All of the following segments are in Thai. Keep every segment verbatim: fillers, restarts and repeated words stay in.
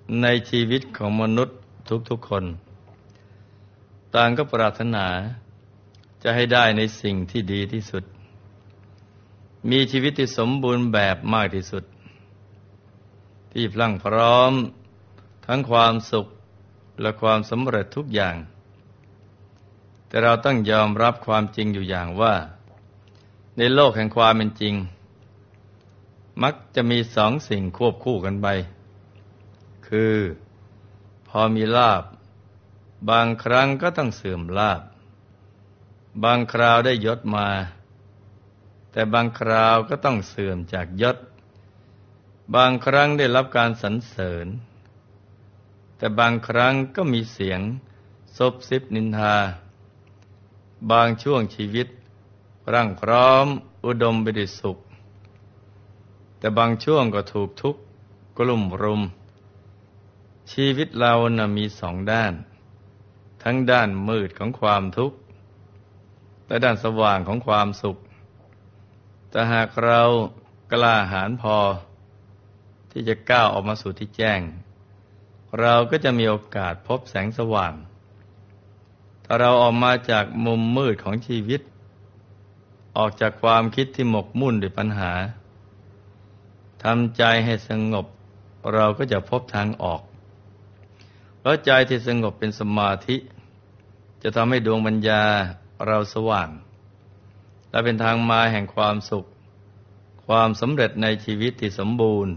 ในชีวิตของมนุษย์ทุกๆคนต่างก็ปรารถนาจะให้ได้ในสิ่งที่ดีที่สุดมีชีวิตที่สมบูรณ์แบบมากที่สุดที่พรั่งพร้อมทั้งความสุขและความสำเร็จทุกอย่างแต่เราต้องยอมรับความจริงอยู่อย่างว่าในโลกแห่งความเป็นจริงมักจะมีสองสิ่งควบคู่กันไปคือพอมีลาภบางครั้งก็ต้องเสื่อมลาภบางคราวได้ยศมาแต่บางคราวก็ต้องเสื่อมจากยศบางครั้งได้รับการสรรเสริญแต่บางครั้งก็มีเสียงซบซิบนินทาบางช่วงชีวิตร่างพร้อมอุดมไปด้วยสุขแต่บางช่วงก็ถูกทุกข์กลุ่มรุมชีวิตเราน่ะมีสองด้านทั้งด้านมืดของความทุกข์และด้านสว่างของความสุขแต่หากเรากล้าหาญพอที่จะก้าวออกมาสู่ที่แจ้งเราก็จะมีโอกาสพบแสงสว่างถ้าเราออกมาจากมุมมืดของชีวิตออกจากความคิดที่หมกมุ่นด้วยปัญหาทำใจให้สงบเราก็จะพบทางออกเพราะใจที่สงบเป็นสมาธิจะทำให้ดวงปัญญาเราสว่างและเป็นทางมาแห่งความสุขความสำเร็จในชีวิตที่สมบูรณ์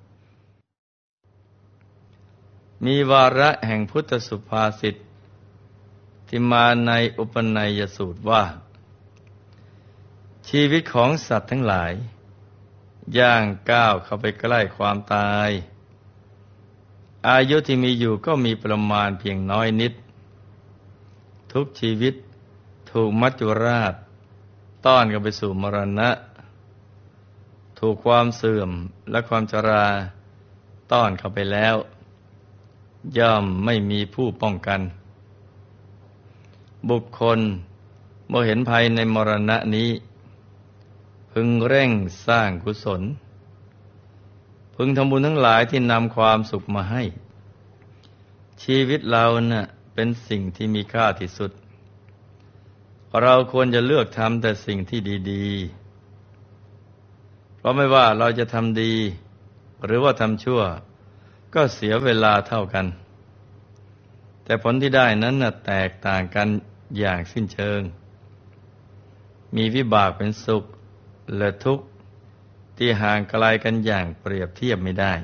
มีวาระแห่งพุทธสุภาษิตที่มาในอุปนัยสูตรว่าชีวิตของสัตว์ทั้งหลายย่างก้าวเข้าไปใกล้ความตายอายุที่มีอยู่ก็มีประมาณเพียงน้อยนิดทุกชีวิตถูกมัจจุราชต้อนกันไปสู่มรณะถูกความเสื่อมและความชราต้อนเข้าไปแล้วย่อมไม่มีผู้ป้องกันบุคคลเมื่อเห็นภัยในมรณะนี้พึงเร่งสร้างกุศลพึงทำบุญทั้งหลายที่นำความสุขมาให้ชีวิตเราน่ะเป็นสิ่งที่มีค่าที่สุดเราควรจะเลือกทำแต่สิ่งที่ดีๆเพราะไม่ว่าเราจะทำดีหรือว่าทำชั่วก็เสียเวลาเท่ากันแต่ผลที่ได้นั้นน่ะแตกต่างกันอย่างสิ้นเชิงมีวิบากเป็นสุขและทุกข์ที่ห่างไกลกันอย่างเปรียบเทียบไม่ได้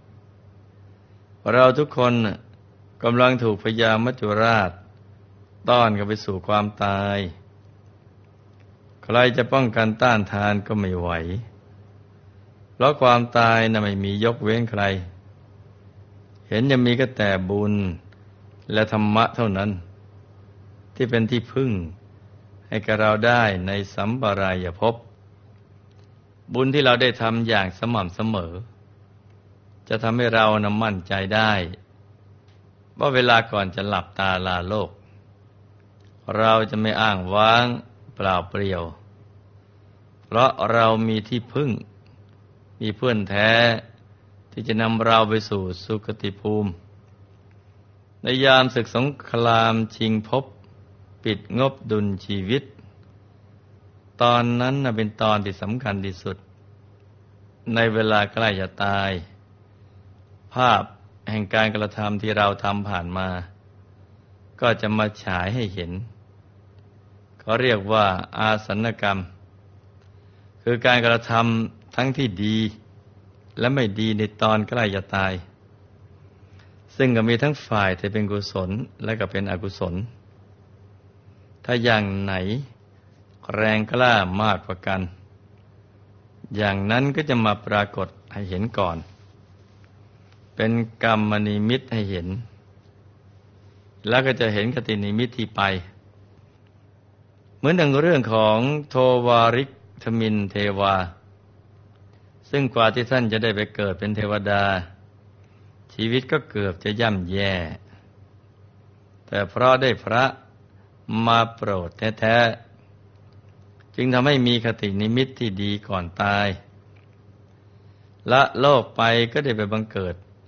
เราทุกคนกำลังถูกพญามัจจุราชต้อนกันไปสู่ความตายใครจะป้องกันต้านทานก็ไม่ไหวเพราะความตายน่ะไม่มียกเว้นใครเห็นจะมีก็แต่บุญและธรรมะเท่านั้นที่เป็นที่พึ่งให้กับเราได้ในสัมปรายภพบุญที่เราได้ทำอย่างสม่ำเสมอจะทำให้เรานำมั่นใจได้ว่าเวลาก่อนจะหลับตาลาโลกเราจะไม่อ้างว้างเปล่าเปลี่ยวเพราะเรามีที่พึ่งมีเพื่อนแท้ที่จะนำเราไปสู่สุคติภูมิในยามศึกสงครามชิงภพปิดงบดุลชีวิตตอนนั้นน่ะเป็นตอนที่สำคัญที่สุดในเวลาใกล้จะตายภาพแห่งการกระทำที่เราทำผ่านมาก็จะมาฉายให้เห็นเขาเรียกว่าอาสันกรรมคือการกระทำทั้งที่ดีและไม่ดีในตอนใกล้จะตายซึ่งก็มีทั้งฝ่ายที่เป็นกุศลและก็เป็นอกุศลถ้าอย่างไหนแรงกล้ามากกว่ากันอย่างนั้นก็จะมาปรากฏให้เห็นก่อนเป็นกรรมนิมิตให้เห็นแล้วก็จะเห็นคตินิมิตที่ไปเหมือนดังเรื่องของโทวาริกทมินเทวาซึ่งกว่าที่ท่านจะได้ไปเกิดเป็นเทวดาชีวิตก็เกือบจะย่ำแย่แต่เพราะได้พระมาโปรดแท้ๆจึงทำให้มีคตินิมิตที่ดีก่อนตายละโลกไปก็ได้ไปบังเกิด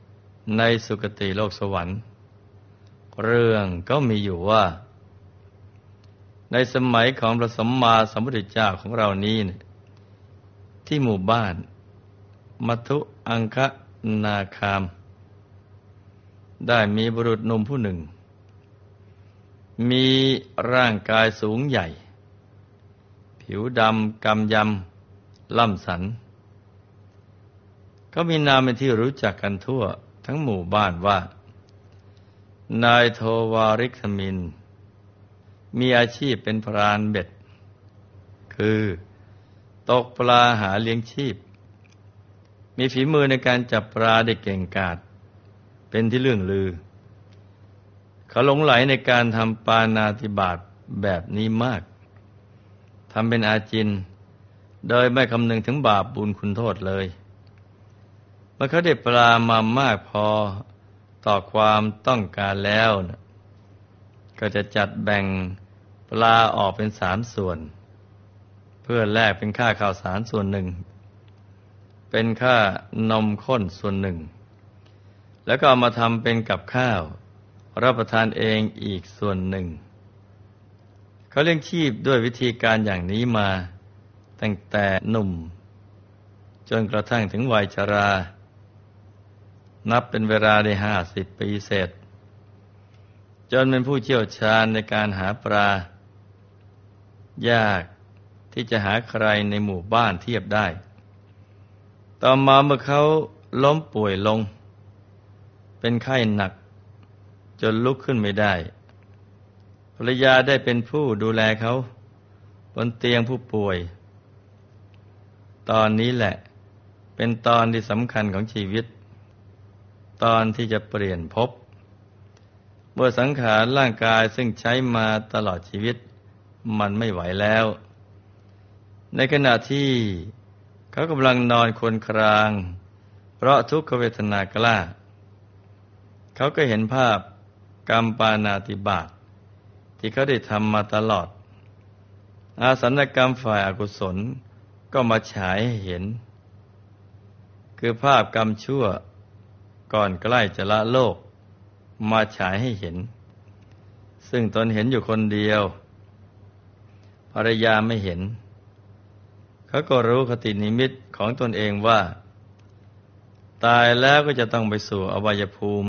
ในสุคติโลกสวรรค์เรื่องก็มีอยู่ว่าในสมัยของพระสัมมาสัมพุทธเจ้าของเรานี้เนี่ยที่หมู่บ้านมัทุอังคนาคามได้มีบุรุษหนุ่มผู้หนึ่งมีร่างกายสูงใหญ่ผิวดำกำยำล่ำสันเขามีนามเป็นที่รู้จักกันทั่วทั้งหมู่บ้านว่านายโทวาริกธมินมีอาชีพเป็นพรานเบ็ดคือตกปลาหาเลี้ยงชีพมีฝีมือในการจับปลาได้เก่งกาจเป็นที่เรื่องลือเขาหลงไหลในการทำปาณาติบาตแบบนี้มากทำเป็นอาจินโดยไม่คำนึงถึงบาปบุญคุณโทษเลยเมื่อเขาได้ปลามามากพอต่อความต้องการแล้วนะก็จะจัดแบ่งปลาออกเป็นสามส่วนเพื่อแลกเป็นค่าข้าวสารส่วนหนึ่งเป็นค่านมข้นส่วนหนึ่งแล้วก็เอามาทำเป็นกับข้าวรับประทานเองอีกส่วนหนึ่งเขาเลี้ยงชีพด้วยวิธีการอย่างนี้มาตั้งแต่หนุ่มจนกระทั่งถึงวัยชรานับเป็นเวลาได้ห้าสิบปีเศษจนเป็นผู้เชี่ยวชาญในการหาปลายากที่จะหาใครในหมู่บ้านเทียบได้ต่อมาเมื่อเขาล้มป่วยลงเป็นไข้หนักจนลุกขึ้นไม่ได้ภรรยาได้เป็นผู้ดูแลเขาบนเตียงผู้ป่วยตอนนี้แหละเป็นตอนที่สำคัญของชีวิตตอนที่จะเปลี่ยนภพเมื่อสังขารร่างกายซึ่งใช้มาตลอดชีวิตมันไม่ไหวแล้วในขณะที่เขากำลังนอนครวญครางเพราะทุกขเวทนากล้าเขาก็เห็นภาพกรรมปาณาติบาตที่เขาได้ทำมาตลอดอาสัญกรรมฝ่ายอกุศลก็มาฉายให้เห็นคือภาพกรรมชั่วก่อนใกล้จะละโลกมาฉายให้เห็นซึ่งตนเห็นอยู่คนเดียวภรรยาไม่เห็นเขาก็รู้คตินิมิตของตนเองว่าตายแล้วก็จะต้องไปสู่อบายภูมิ